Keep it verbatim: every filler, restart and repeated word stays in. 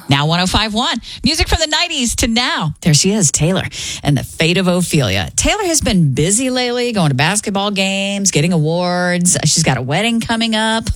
Now one oh five point one. Music from the nineties to now. There she is, Taylor, and the fate of Ophelia. Taylor has been busy lately, going to basketball games, getting awards. She's got a wedding coming up.